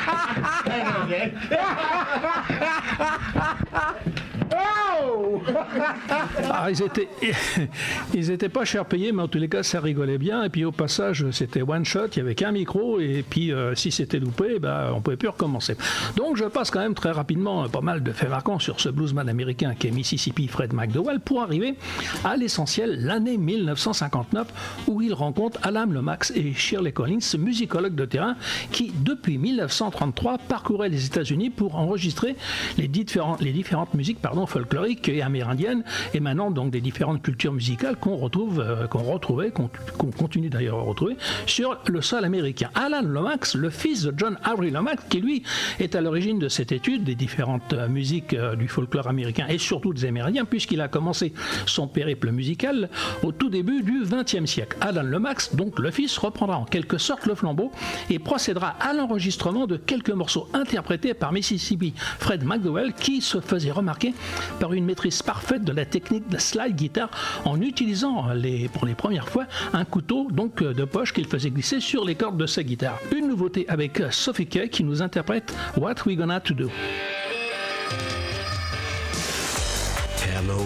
Ah, ils étaient pas cher payés, mais en tous les cas, ça rigolait bien. Et puis au passage, c'était one shot, il y avait qu'un micro, et puis si c'était loupé, on pouvait plus recommencer. Donc je passe quand même très rapidement pas mal de faits marquants sur ce bluesman américain qui est Mississippi Fred McDowell pour arriver à l'essentiel, l'année 1959, où il rencontre Alan Lomax et Shirley Collins, musicologues de terrain, qui depuis 1933 parcouraient les États-Unis pour enregistrer les différentes musiques folkloriques et amérindiennes, émanant donc des différentes cultures musicales qu'on continue d'ailleurs à retrouver sur le sol américain. Alan Lomax, le fils de John Avery Lomax, qui lui est à l'origine de cette étude des différentes musiques du folklore américain et surtout des Amérindiens, puisqu'il a commencé son périple musical au tout début du XXe siècle. Alan Lomax, donc le fils, reprendra en quelque sorte le flambeau et procédera à l'enregistrement de quelques morceaux interprétés par Mississippi Fred McDowell, qui se faisait remarquer par une maîtrise parfaite de la technique de slide guitar en utilisant pour les premières fois un couteau donc de poche qu'il faisait glisser sur les cordes de sa guitare. Une nouveauté avec Sophie Kay qui nous interprète What We Gonna To Do.